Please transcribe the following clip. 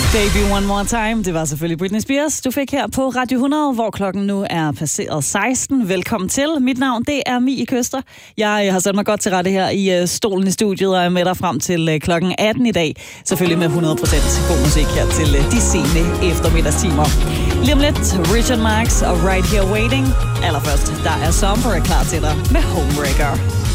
Baby One More Time, det var selvfølgelig Britney Spears, du fik her på Radio 100, hvor klokken nu er passeret 16. Velkommen til. Mit navn, det er Mie Køster. Jeg har sat mig godt til rette her i stolen i studiet, og er med dig frem til klokken 18 i dag. Selvfølgelig med 100% god musik her til de sene eftermiddagstimer. Lige om lidt, Richard Marx og Right Here Waiting. Allerførst, der er Somber klar til dig med Homebreaker.